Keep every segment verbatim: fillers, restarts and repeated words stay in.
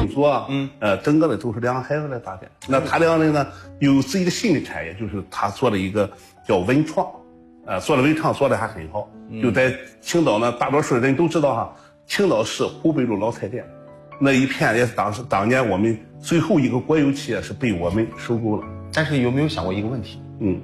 工作啊，嗯，呃，整个的都是两个孩子来发展。那他两个人呢，有自己的新的产业，就是他做了一个叫文创，呃，做了文创做的还很好。就在青岛呢，大多数人都知道哈，青岛市湖北路老菜店，那一片也是当时当年我们最后一个国有企业是被我们收购了。 但是有没有想过一个问题？嗯，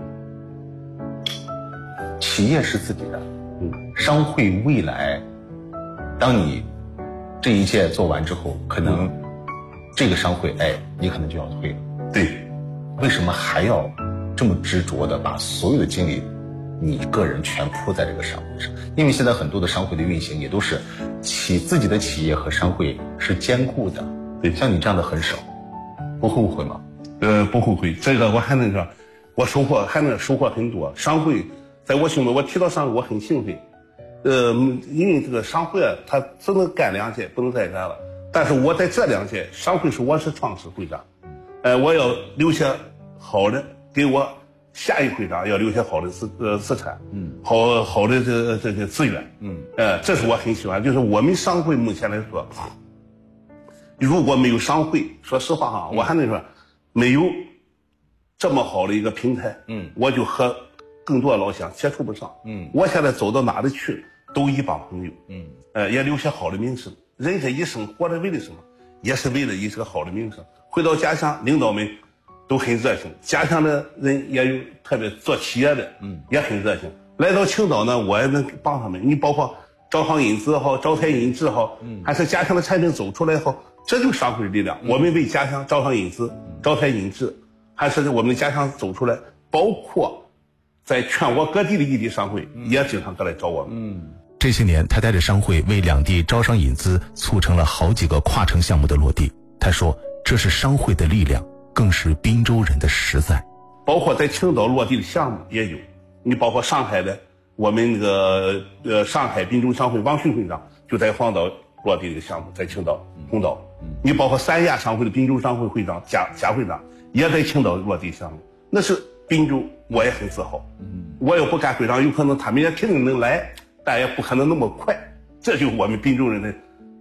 企业是自己的，嗯，商会未来，当你这一届做完之后，可能这个商会，哎，你可能就要退了。 对， 为什么还要这么执着的把所有的精力，你个人全扑在这个商会上？因为现在很多的商会的运行也都是企自己的企业和商会是兼顾的。 对， 像你这样的很少，不后悔吗？ 呃，不后悔。这个我还能说，我收获还能收获很多。商会在我心中，我提到商会我很兴奋。呃，因为这个商会啊，它只能干两届，不能再干了。但是我在这两届，商会是我是创始会长，呃，我要留下好的，给我下一会长要留下好的资呃资产，嗯，好好的这这个资源，嗯，呃，这是我很喜欢。就是我们商会目前来说，如果没有商会，说实话哈，我还能说，没有这么好的一个平台，嗯，我就和更多老乡接触不上，嗯，我现在走到哪里去都一帮朋友，嗯，呃，也留下好的名声。人这一生活着为了什么？也是为了一个好的名声。回到家乡，领导们都很热情，家乡的人也有特别做企业的，嗯，也很热情。来到青岛呢，我也能帮他们。你包括招商引资好，招财引智好，嗯，还是家乡的产品走出来好，这就是商会的力量。嗯、我们为家乡招商引资、招财引智，还是我们的家乡走出来，包括在全国各地的异地商会也经常过来找我们。嗯， 这些年，他带着商会为两地招商引资，促成了好几个跨城项目的落地。他说，这是商会的力量，更是滨州人的实在。 包括在青岛落地的项目也有，你包括上海的，我们那个呃上海滨州商会王迅会长就在黄岛落地的项目，在青岛红岛。你包括三亚商会的滨州商会会长贾贾会长也在青岛落地项目，那是滨州，我也很自豪。我要不干会长，有可能他们也肯定能来，但也不可能那么快。这就是我们滨州人的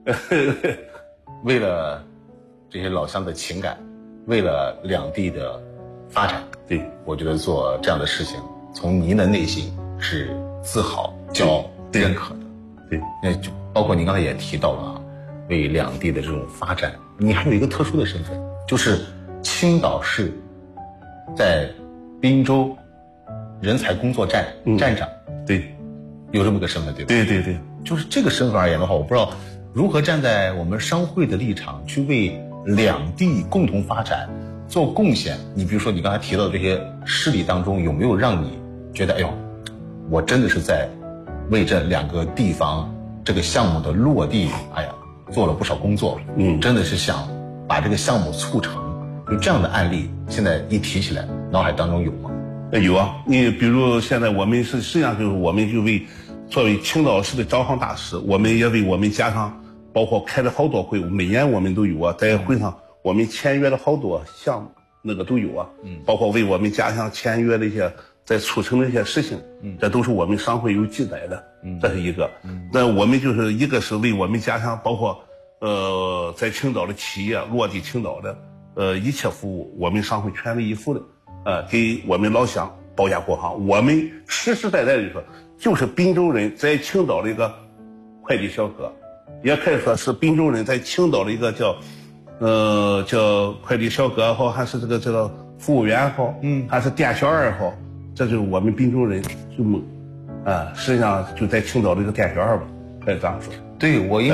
为了这些老乡的情感，为了两地的发展， 对， 我觉得做这样的事情，从您的内心是自豪、骄傲、认可的。 对， 那就包括您刚才也提到了啊，为两地的这种发展，你还有一个特殊的身份，就是青岛市在滨州人才工作站、嗯、站长。 对， 有这么个身份，对吧？ 对对对， 就是这个身份而言的话，我不知道如何站在我们商会的立场去为两地共同发展做贡献。你比如说你刚才提到的这些事例当中，有没有让你觉得哎呦，我真的是在为这两个地方这个项目的落地，哎呀，做了不少工作，嗯，真的是想把这个项目促成。有这样的案例，现在一提起来，脑海当中有吗？ 有啊，你比如现在我们是实际上就是我们就为作为青岛市的招商大使，我们也为我们家乡包括开了好多会，每年我们都有啊，在会上我们签约了好多项目，那个都有啊，嗯，包括为我们家乡签约的一些在促成的一些事情，嗯，这都是我们商会有记载的，嗯，这是一个，嗯，那我们就是一个是为我们家乡，包括呃在青岛的企业落地青岛的呃一切服务，我们商会全力以赴的。呃，给我们老乡保驾护航。我们实实在在的说，就是滨州人在青岛的一个快递小哥，也可以说是滨州人在青岛的一个叫，呃，叫快递小哥好，还是这个这个服务员好，嗯，还是店小二好，这就是我们滨州人就么，啊、呃，实际上就在青岛的一个店小二吧，可以这样说。 对，我因为。